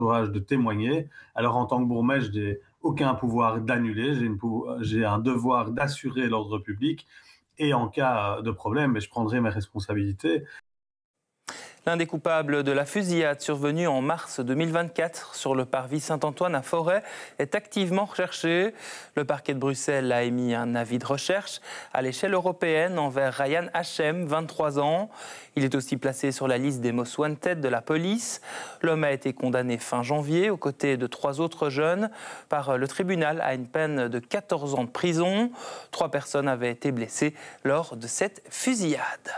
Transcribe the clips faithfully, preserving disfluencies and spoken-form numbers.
courage de témoigner. Alors en tant que bourgmestre, je n'ai aucun pouvoir d'annuler, j'ai, une pou- j'ai un devoir d'assurer l'ordre public et en cas de problème, je prendrai mes responsabilités. L'un des coupables de la fusillade survenue en mars deux mille vingt-quatre sur le parvis Saint-Antoine à Forêt est activement recherché. Le parquet de Bruxelles a émis un avis de recherche à l'échelle européenne envers Ryan Hachem, vingt-trois ans. Il est aussi placé sur la liste des Most Wanted de la police. L'homme a été condamné fin janvier aux côtés de trois autres jeunes par le tribunal à une peine de quatorze ans de prison. Trois personnes avaient été blessées lors de cette fusillade.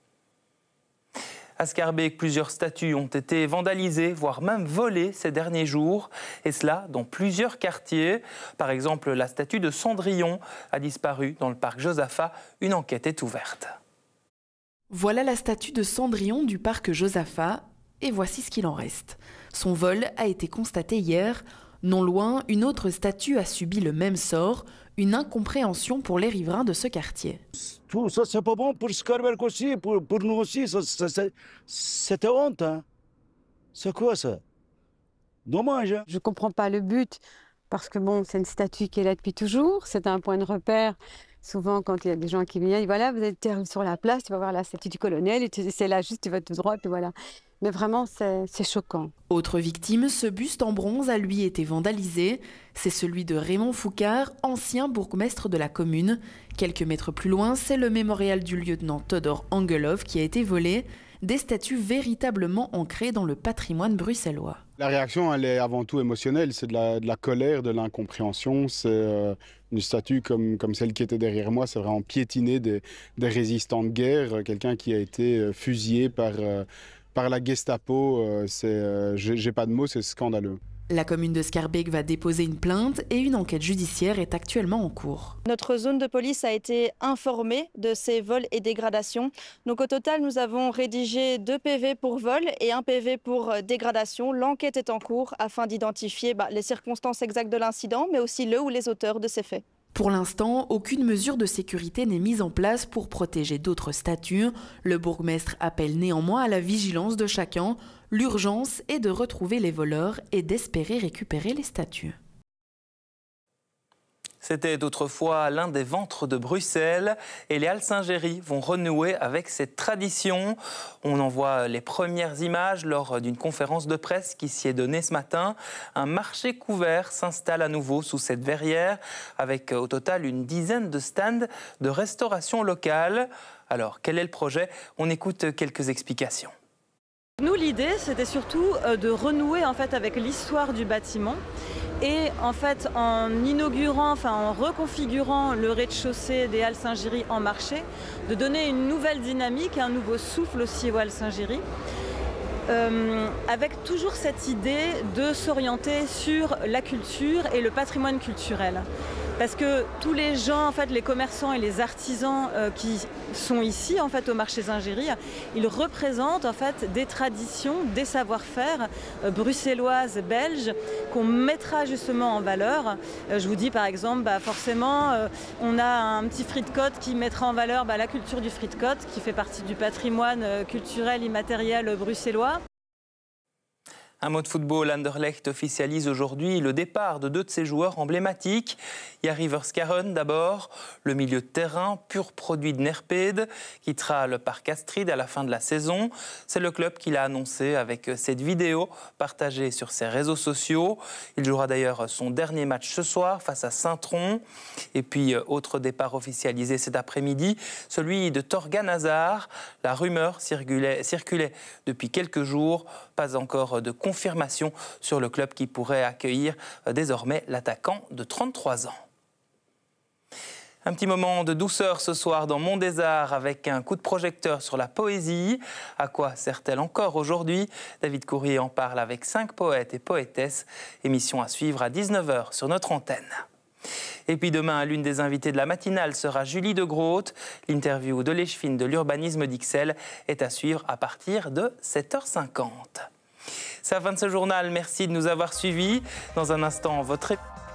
À Schaerbeek, plusieurs statues ont été vandalisées, voire même volées ces derniers jours, et cela dans plusieurs quartiers. Par exemple, la statue de Cendrillon a disparu dans le parc Josaphat. Une enquête est ouverte. Voilà la statue de Cendrillon du parc Josaphat, et voici ce qu'il en reste. Son vol a été constaté hier. Non loin, une autre statue a subi le même sort, une incompréhension pour les riverains de ce quartier. Tout ça, c'est pas bon pour Schaerbeek aussi, pour, pour nous aussi. Ça, ça, c'est, c'était honte. Hein. C'est quoi ça? Dommage. Hein. Je comprends pas le but, parce que bon, c'est une statue qui est là depuis toujours. C'est un point de repère. Souvent, quand il y a des gens qui viennent, voilà, vous êtes sur la place, tu vas voir la statue du colonel, et c'est là juste, tu vas tout droit, puis voilà. Mais vraiment, c'est, c'est choquant. Autre victime, ce buste en bronze a lui été vandalisé. C'est celui de Raymond Foucard, ancien bourgmestre de la commune. Quelques mètres plus loin, c'est le mémorial du lieutenant Todor Angelov qui a été volé. Des statues véritablement ancrées dans le patrimoine bruxellois. La réaction, elle est avant tout émotionnelle. C'est de la, de la colère, de l'incompréhension. C'est euh, une statue comme, comme celle qui était derrière moi. C'est vraiment piétiner des, des résistants de guerre. Quelqu'un qui a été fusillé par... Euh, Par la Gestapo, euh, c'est, euh, j'ai, j'ai pas de mots, c'est scandaleux. La commune de Schaerbeek va déposer une plainte et une enquête judiciaire est actuellement en cours. Notre zone de police a été informée de ces vols et dégradations. Donc au total, nous avons rédigé deux P V pour vol et un P V pour dégradation. L'enquête est en cours afin d'identifier bah, les circonstances exactes de l'incident, mais aussi le ou les auteurs de ces faits. Pour l'instant, aucune mesure de sécurité n'est mise en place pour protéger d'autres statues. Le bourgmestre appelle néanmoins à la vigilance de chacun. L'urgence est de retrouver les voleurs et d'espérer récupérer les statues. C'était autrefois l'un des ventres de Bruxelles et les Halles Saint-Géry vont renouer avec cette tradition. On en voit les premières images lors d'une conférence de presse qui s'y est donnée ce matin. Un marché couvert s'installe à nouveau sous cette verrière avec au total une dizaine de stands de restauration locale. Alors, quel est le projet? On écoute quelques explications. Nous, l'idée, c'était surtout de renouer en fait avec l'histoire du bâtiment. Et en fait, en inaugurant, enfin en reconfigurant le rez-de-chaussée des Halles Saint-Géry en marché, de donner une nouvelle dynamique, un nouveau souffle aussi aux Halles Saint-Géry, euh, avec toujours cette idée de s'orienter sur la culture et le patrimoine culturel. Parce que tous les gens, en fait, les commerçants et les artisans euh, qui sont ici, en fait, au marché Saint-Géry, ils représentent en fait des traditions, des savoir-faire euh, bruxelloises, belges, qu'on mettra justement en valeur. Euh, je vous dis par exemple, bah, forcément, euh, on a un petit frites-côtes qui mettra en valeur bah, la culture du frites-côtes, qui fait partie du patrimoine euh, culturel immatériel bruxellois. Un mot de football, Anderlecht officialise aujourd'hui le départ de deux de ses joueurs emblématiques. Jari Verskaren d'abord, le milieu de terrain, pur produit de Nerpede, quittera le parc Astrid à la fin de la saison. C'est le club qui l'a annoncé avec cette vidéo partagée sur ses réseaux sociaux. Il jouera d'ailleurs son dernier match ce soir face à Saint-Tron. Et puis, autre départ officialisé cet après-midi, celui de Thorgan Hazard. La rumeur circulait, circulait depuis quelques jours, pas encore de confirmation sur le club qui pourrait accueillir désormais l'attaquant de trente-trois ans. Un petit moment de douceur ce soir dans Mont des Arts avec un coup de projecteur sur la poésie. À quoi sert-elle encore aujourd'hui? David Courrier en parle avec cinq poètes et poétesses. Émission à suivre à dix-neuf heures sur notre antenne. Et puis demain, l'une des invitées de la matinale sera Julie de Groot. L'interview de l'échevine de l'urbanisme d'Ixelles est à suivre à partir de sept heures cinquante. C'est la fin de ce journal. Merci de nous avoir suivis. Dans un instant, votre